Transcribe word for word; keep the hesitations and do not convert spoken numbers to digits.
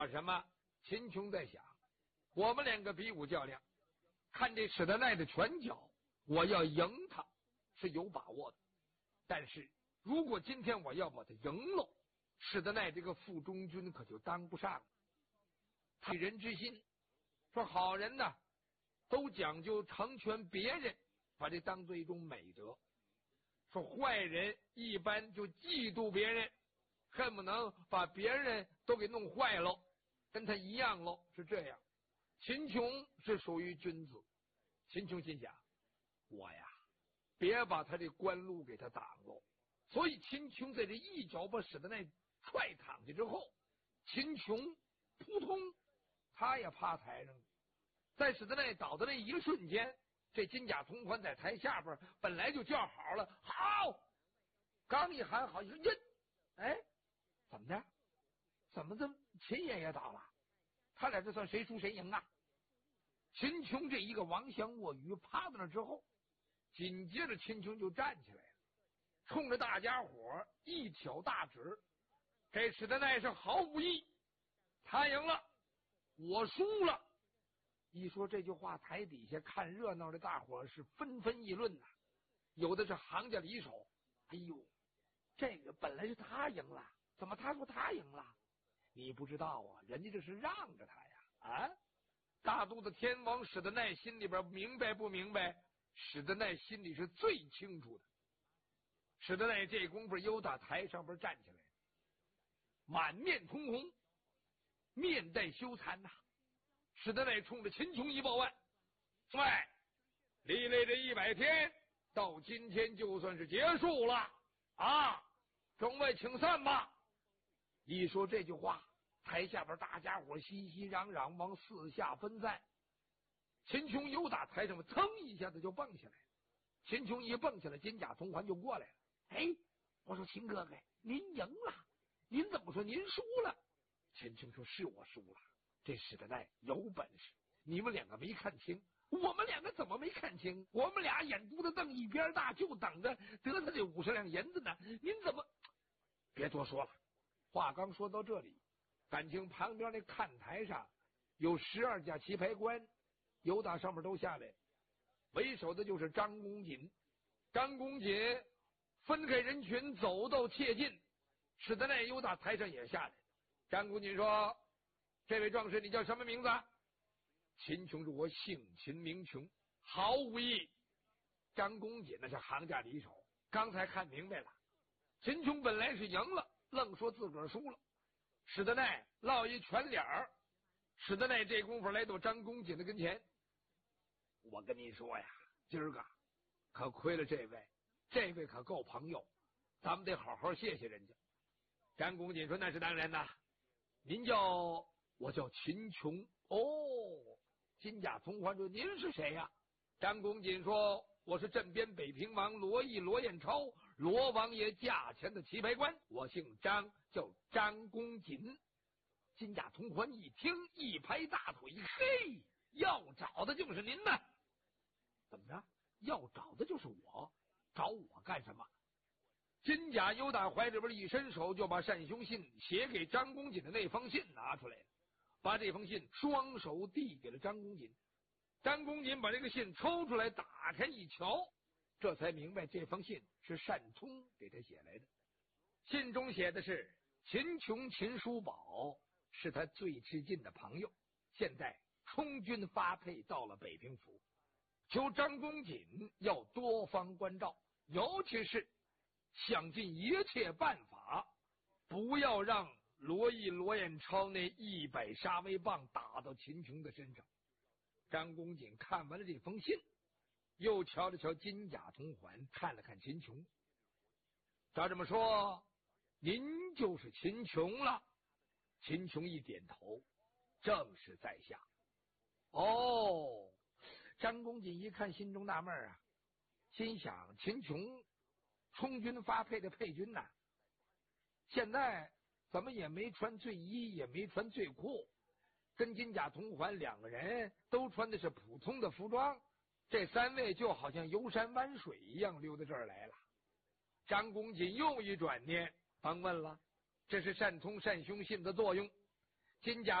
什么？秦琼在想，我们两个比武较量，看这史德奈的拳脚，我要赢他是有把握的。但是如果今天我要把他赢了，史德奈这个副中军可就当不上了。害人之心，说好人呢都讲究成全别人，把这当做一种美德。说坏人一般就嫉妒别人，恨不能把别人都给弄坏了，跟他一样喽，是这样。秦琼是属于君子，秦琼心想，我呀别把他这官路给他挡了。所以秦琼在这一脚把史德奈踹躺下之后，秦琼扑通他也趴台上了。在史德奈倒的那一瞬间，这金甲铜环在台下边本来就叫好了，好，刚一喊好，一说呀，哎，怎么的？怎么这秦爷也倒了？他俩这算谁输谁赢啊？秦琼这一个王降卧鱼趴在那之后，紧接着秦琼就站起来了，冲着大家伙一挑大指，这史德奈是毫无意，他赢了，我输了。一说这句话，台底下看热闹的大伙是纷纷议论呐、啊，有的是行家里手，哎呦，这个本来是他赢了，怎么他说他赢了？你不知道啊，人家这是让着他呀！啊，大肚子天王史德奈心里边明白不明白？史德奈心里是最清楚的。史德奈这功夫又打台上边站起来，满面通红，面带羞惭呐、啊。史德奈冲着秦琼一报案，喂，历累这一百天，到今天就算是结束了啊！众位请散吧。一说这句话，台下边大家伙熙熙攘攘往四下分散。秦琼又打台上噌一下子就蹦下来，秦琼一蹦下来，金甲铜环就过来了。哎，我说秦哥哥，您赢了，您怎么说您输了？秦琼说是我输了，这史德奈有本事，你们两个没看清。我们两个怎么没看清？我们俩眼珠子瞪一边大，就等着得他这五十两银子呢。您怎么？别多说了。话刚说到这里，感情旁边那看台上有十二家棋牌官，有打上面都下来，为首的就是张公瑾。张公瑾分开人群走到切近，史德奈有打台上也下来。张公瑾说：“这位壮士，你叫什么名字？”秦琼说：“我姓秦名琼，毫无意义。”张公瑾那是行家里手，刚才看明白了，秦琼本来是赢了，愣说自个儿输了。史德奈落一全脸儿，史德奈这功夫来到张公瑾的跟前，我跟你说呀，今儿个可亏了这位，这位可够朋友，咱们得好好谢谢人家。张公瑾说：“那是当然呐，您叫……我叫秦琼。”哦，金甲铜环说：“您是谁呀？”张公瑾说：“我是镇边北平王罗毅罗彦超，罗王爷驾前的棋牌官，我姓张，叫张公瑾。”金甲铜环一听，一拍大腿：“嘿，要找的就是您呢！怎么着？要找的就是我？找我干什么？”金甲由打怀里边一伸手，就把单雄信写给张公瑾的那封信拿出来了，把这封信双手递给了张公瑾。张公瑾把这个信抽出来，打开一瞧，这才明白这封信是单聪给他写来的。信中写的是：秦琼秦叔宝是他最亲近的朋友，现在充军发配到了北平府，求张公瑾要多方关照，尤其是想尽一切办法，不要让罗毅罗彦超那一百杀威棒打到秦琼的身上。张公瑾看完了这封信，又瞧了瞧金甲铜环，看了看秦琼。照这么说，您就是秦琼了？秦琼一点头，正是在下。哦，张公瑾一看心中纳闷啊，心想秦琼充军发配的配军呐、啊，现在怎么也没穿最衣，也没穿最裤，跟金甲铜环两个人都穿的是普通的服装，这三位就好像游山玩水一样溜到这儿来了。张公瑾又一转念，甭问了，这是单聪单雄信的作用。 金家